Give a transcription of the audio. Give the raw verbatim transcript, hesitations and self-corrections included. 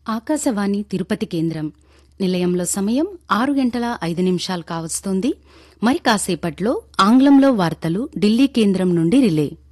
ఆకాశవాణి తిరుపతి కేంద్రం నిలయంలో సమయం ఆరు గంటల ఐదు నిమిషాలు కావస్తోంది. మరి కాసేపట్లో ఆంగ్లంలో వార్తలు ఢిల్లీ కేంద్రం నుండి రిలే.